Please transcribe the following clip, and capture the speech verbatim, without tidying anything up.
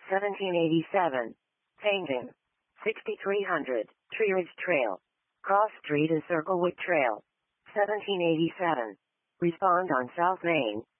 seventeen eighty-seven. Painting. sixty-three hundred. Tree Ridge Trail. Cross Street and Circlewood Trail. seventeen eighty-seven. Respond on South Main.